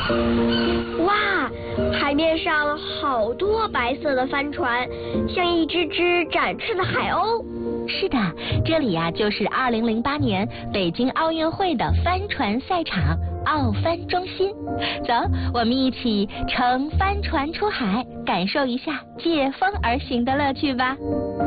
哇，海面上好多白色的帆船，像一只只展翅的海鸥。 是的，这里呀就是2008年北京奥运会的帆船赛场奥帆中心。走，我们一起乘帆船出海，感受一下借风而行的乐趣吧。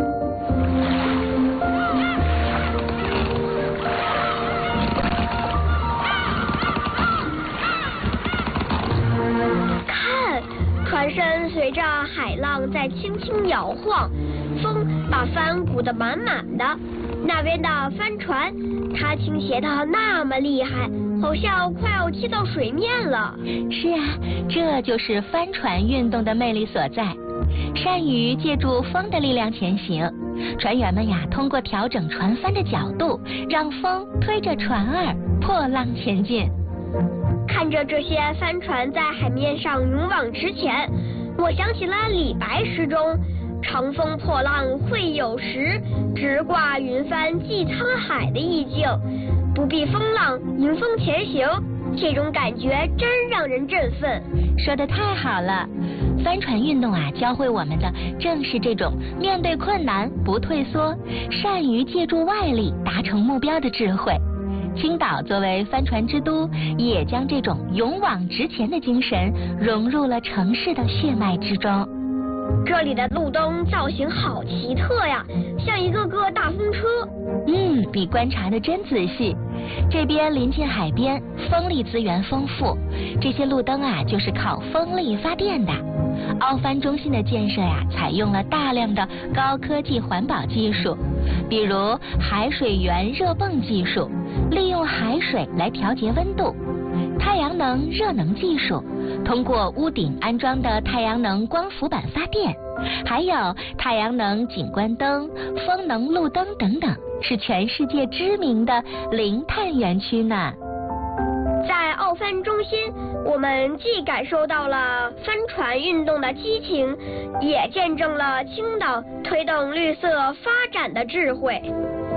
看，船身随着海浪在轻轻摇晃，风把帆鼓得满满的。那边的帆船，它倾斜得那么厉害，好像快要踢到水面了。 是啊，这就是帆船运动的魅力所在。善于借助风的力量前行，船员们呀，通过调整船帆的角度，让风推着船儿破浪前进。 看着这些帆船在海面上勇往直前，我想起了李白诗中“长风破浪会有时，直挂云帆济沧海”的意境。不避风浪，迎风前行，这种感觉真让人振奋。 说得太好了，帆船运动啊，教会我们的正是这种面对困难不退缩，善于借助外力达成目标的智慧。青岛作为帆船之都，也将这种勇往直前的精神融入了城市的血脉之中。 这里的路灯造型好奇特呀，像一个个大风车。 你观察得真仔细。这边临近海边，风力资源丰富，这些路灯啊就是靠风力发电的。奥帆中心的建设呀，采用了大量的高科技环保技术，比如海水源热泵技术，利用海水来调节温度；太阳能热能技术，通过屋顶安装的太阳能光伏板发电；还有太阳能景观灯、风能路灯等等，是全世界知名的零碳园区呢。 在奥帆中心，我们既感受到了帆船运动的激情，也见证了青岛推动绿色发展的智慧。